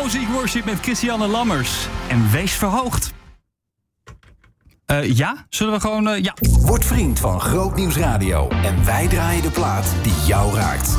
Music Worship met Christiane Lammers. En wees verhoogd. Ja? Zullen we gewoon... ja. Word vriend van Groot Nieuws Radio. En wij draaien de plaat die jou raakt.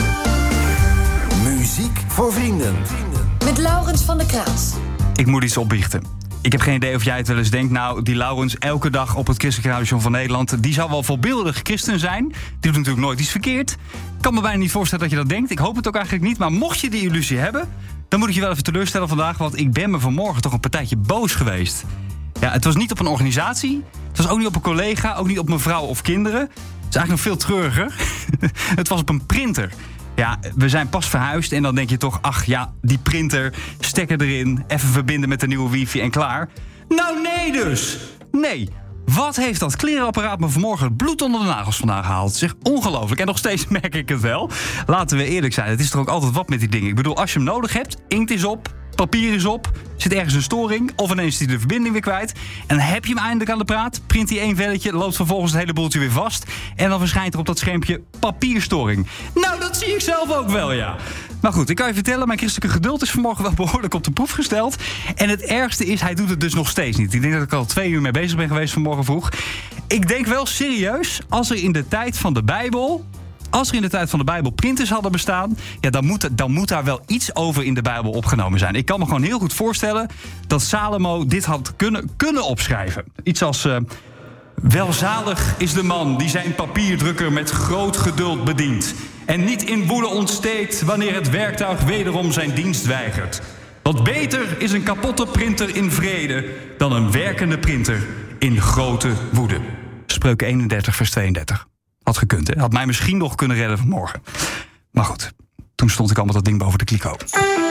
Muziek voor vrienden. Met Laurens van der Kraats. Ik moet iets opbiechten. Ik heb geen idee of jij het wel eens denkt... nou, die Laurens elke dag op het Christelijk Radio van Nederland... die zou wel voorbeeldig christen zijn. Die doet natuurlijk nooit iets verkeerd. Ik kan me bijna niet voorstellen dat je dat denkt. Ik hoop het ook eigenlijk niet. Maar mocht je die illusie hebben... dan moet ik je wel even teleurstellen vandaag... want ik ben me vanmorgen toch een partijtje boos geweest. Ja, het was niet op een organisatie. Het was ook niet op een collega. Ook niet op mijn vrouw of kinderen. Het is eigenlijk nog veel treuriger. Het was op een printer. Ja, we zijn pas verhuisd en dan denk je toch... ach ja, die printer, stekker erin... even verbinden met de nieuwe wifi en klaar. Nou, nee dus! Nee. Wat heeft dat klerenapparaat me vanmorgen het bloed onder de nagels vandaan gehaald? Zeg, ongelooflijk. En nog steeds merk ik het wel. Laten we eerlijk zijn, het is toch ook altijd wat met die dingen. Ik bedoel, als je hem nodig hebt, inkt is op... papier is op, zit ergens een storing... of ineens is hij de verbinding weer kwijt... en dan heb je hem eindelijk aan de praat... print hij één velletje, loopt vervolgens het hele boeltje weer vast... en dan verschijnt er op dat schermpje papierstoring. Nou, dat zie ik zelf ook wel, ja. Maar goed, ik kan je vertellen... mijn christelijke geduld is vanmorgen wel behoorlijk op de proef gesteld... en het ergste is, hij doet het dus nog steeds niet. Ik denk dat ik al 2 uur mee bezig ben geweest vanmorgen vroeg. Ik denk wel serieus, als er in de tijd van de Bijbel... printers hadden bestaan... ja, dan moet daar wel iets over in de Bijbel opgenomen zijn. Ik kan me gewoon heel goed voorstellen... dat Salomo dit had kunnen opschrijven. Iets als... welzalig is de man die zijn papierdrukker met groot geduld bedient... en niet in woede ontsteekt wanneer het werktuig wederom zijn dienst weigert. Want beter is een kapotte printer in vrede... dan een werkende printer in grote woede. Spreuken 31 vers 32. Had gekund, hè? Had mij misschien nog kunnen redden vanmorgen. Maar goed, toen stond ik al met dat ding boven de kliko.